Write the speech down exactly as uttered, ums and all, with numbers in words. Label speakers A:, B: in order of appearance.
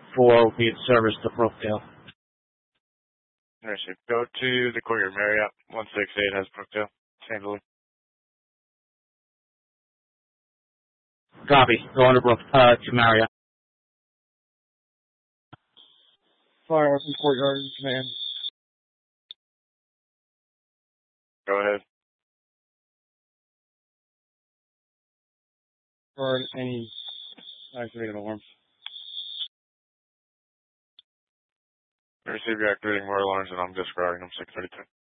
A: four will be in service to Brookdale.
B: Nurse, go to the Courtyard Marriott. one six eight has Brookdale. Saint Louis.
A: Copy. Going to Brook, uh, to Marriott.
C: Fire from Courtyard Command.
B: Go ahead.
C: For any activated alarms.
B: Receive you activating more alarms, and I'm disregarding them. six thirty-two.